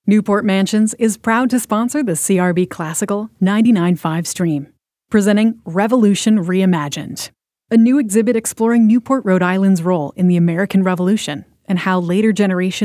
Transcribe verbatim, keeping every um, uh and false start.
Newport Mansions is proud to sponsor the C R B Classical ninety-nine point five stream, presenting Revolution Reimagined, a new exhibit exploring Newport, Rhode Island's role in the American Revolution and how later generations